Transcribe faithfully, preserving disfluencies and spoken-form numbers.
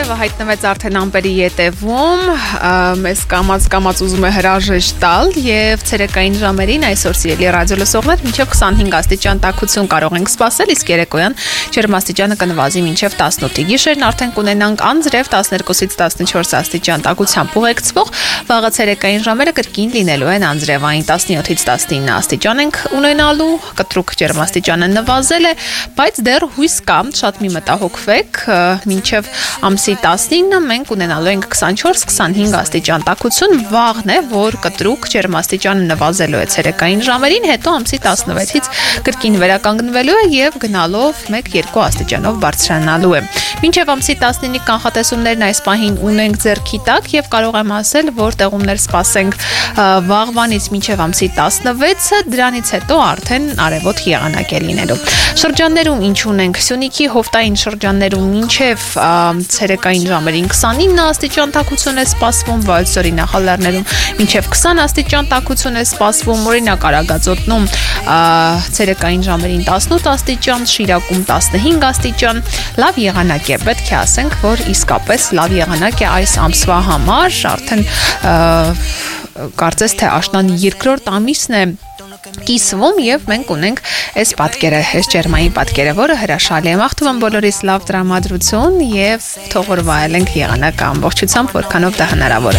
Արևը հայտնվեց արդեն ամպերի ետևում, մեզ կամած կամած ուզում է հրաժեշտ տալ եւ ցերեկային ժամերին այսօր սիրելի ռադիո լսողներ մինչեւ քսանհինգ աստիճան տաքություն կարող ենք սպասել, իսկ երեկոյան ջերմաստիճանը կնվազի մինչեւ տասնութի։ Գիշերն արդեն կունենանք անձրև տասներկուսից տասնչորս աստիճան տաքությամբ ուղեկցվող, վաղը ցերեկային ժամերը կրկին լինելու են անձրևային տասնյոթից տասնինը աստիճան ենք ունենալու, կտրուկ ջերմաստիճանը նվազել է, բայց դեռ հույս կա, շատ մի մտահոգվեք, մինչև ամսի տասնինը մենք ունենալու ենք քսանչորս քսանհինգ աստիճան տաքություն, վաղն է, որ կտրուկ ջերմաստիճանը նվազելու է ցերեկային ժամերին, հետո ամսի տասնվեցից կրկին վերականգնվելու է եւ գնալով մեկ երկու աստիճանով բարձրանալու է։ Մինչև ամսի տասնինի կանխատեսումներն այս պահին ունենք ձեռքի տակ եւ կարող եմ ասել, որ տեղումներ սպասենք վաղվանից մինչև ամսի տասնվեցը, դրանից հետո արդեն արևոտ եղանակ է լինելու։ Շրջաններում ինչ ունենք, Սյունիքի հովտային շրջաններում մինչև ցերեկային ժամերին քսանինը աստիճան տաքություն է սպասվում, Վայոց-Ձորի նախալարներում մինչև քսան աստիճան տաքություն է սպասվում, օրինակ Արագածոտնում ցերեկային ժամերին տասնութ աստիճան, Շիրակում տասնհինգ աստիճան, լավ եղանակ է, պետք է ասենք, որ իսկապես լավ եղանակ է այս ամսվա համար, արդեն կարծես թե աշնան երկրորդ ամիսն է կիսվում եւ մենք ունենք այս պատկերը, այս ջերմային պատկերը, որը հրաշալի է։ Մաղթում եմ բոլորիս լավ տրամադրություն եւ թող որ վայելենք եղանակը ամբողջությամբ, որքանով դա հնարավոր է։